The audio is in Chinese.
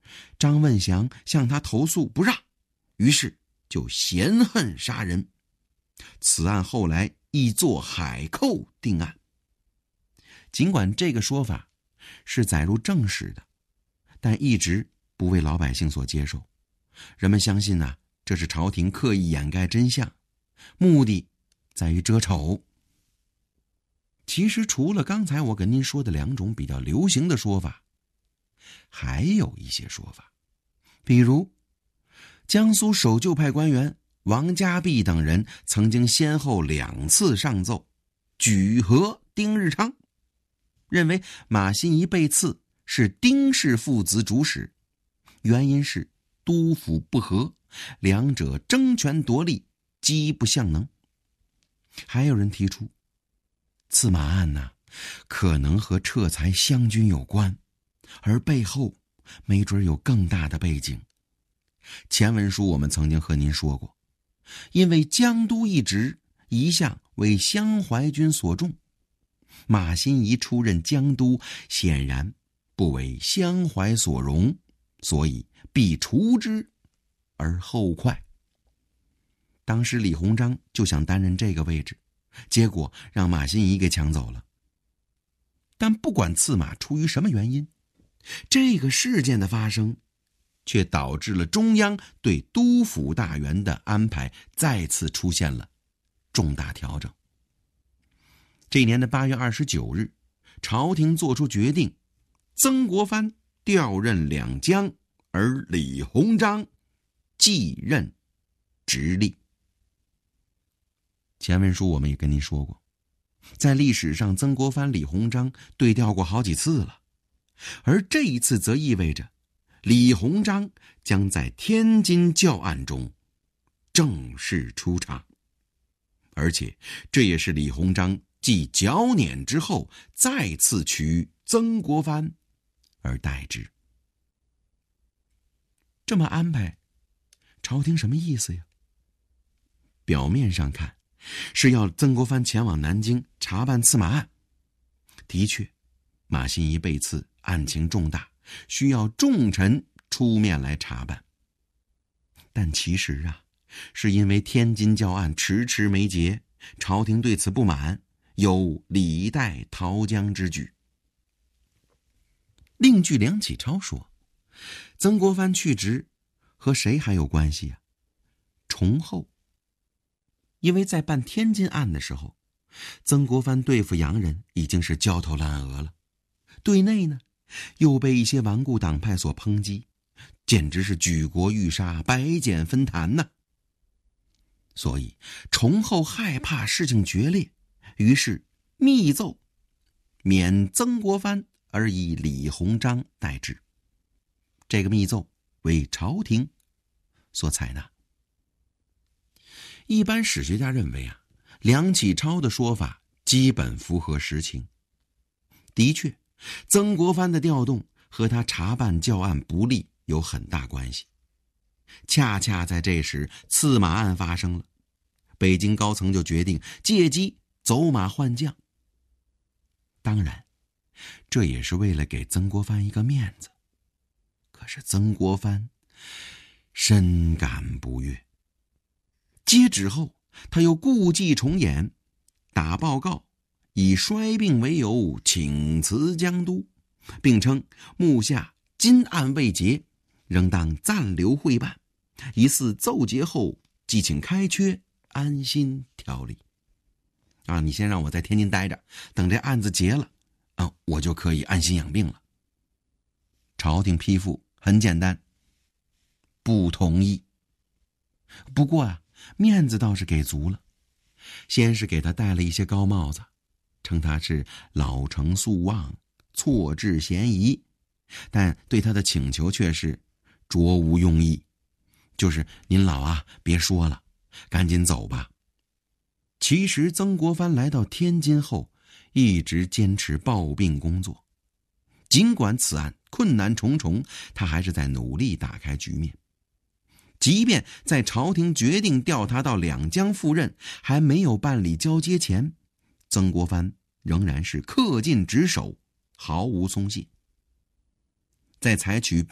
张问祥向他投诉不让，于是就嫌恨杀人。此案后来亦作海寇定案。尽管这个说法是载入正史的，但一直不为老百姓所接受。人们相信这是朝廷刻意掩盖真相，目的在于遮丑。其实除了刚才我跟您说的2种比较流行的说法，还有一些说法，比如江苏守旧派官员王家弼等人曾经先后2次上奏举劾丁日昌，认为马新贻被刺是丁氏父子主使，原因是督抚不和，两者争权夺利，机不相能。还有人提出刺马案可能和撤财湘军有关，而背后没准有更大的背景。前文书我们曾经和您说过，因为江都一职一向为湘淮军所重，马新贻出任江都显然不为湘淮所容，所以必除之而后快。当时李鸿章就想担任这个位置，结果让马新贻给抢走了。但不管刺马出于什么原因，这个事件的发生却导致了中央对督抚大员的安排再次出现了重大调整。这年的8月29日，朝廷作出决定，曾国藩调任两江，而李鸿章继任直隶。前文书我们也跟您说过，在历史上曾国藩、李鸿章对调过好几次了，而这一次则意味着李鸿章将在天津教案中正式出场，而且这也是李鸿章继剿捻之后再次取曾国藩而代之。这么安排，朝廷什么意思呀？表面上看是要曾国藩前往南京查办刺马案。的确，马新贻被刺，案情重大，需要重臣出面来查办。但其实是因为天津教案迟迟没结，朝廷对此不满，有李代桃僵之举。另据梁启超说，曾国藩去职和谁还有关系崇厚。因为在办天津案的时候，曾国藩对付洋人已经是焦头烂额了，对内呢又被一些顽固党派所抨击，简直是举国欲杀，百简分坛呐。所以崇厚害怕事情决裂，于是密奏免曾国藩而以李鸿章代之。这个密奏为朝廷所采纳。一般史学家认为梁启超的说法基本符合实情。的确，曾国藩的调动和他查办教案不利有很大关系。恰恰在这时，刺马案发生了，北京高层就决定借机走马换将。当然，这也是为了给曾国藩一个面子。可是曾国藩深感不悦。接旨后，他又故伎重演，打报告，以衰病为由请辞江都，并称目下今案未结，仍当暂留会办，疑似奏结后即请开缺，安心调理。你先让我在天津待着，等这案子结了我就可以安心养病了。朝廷批复很简单，不同意。不过面子倒是给足了，先是给他戴了一些高帽子，称他是老成宿望，错置嫌疑，但对他的请求却是着无用意，就是您老别说了，赶紧走吧。其实曾国藩来到天津后，一直坚持抱病工作，尽管此案困难重重，他还是在努力打开局面。即便在朝廷决定调他到两江赴任，还没有办理交接前，曾国藩仍然是恪尽职守，毫无松懈。在采取